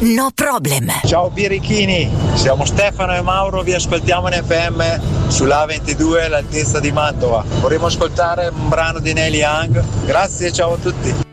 no problem. Ciao birichini, siamo Stefano e Mauro, vi ascoltiamo in FM sulla A22 all'altezza di Mantova. Vorremmo ascoltare un brano di Neil Young. Grazie, ciao a tutti.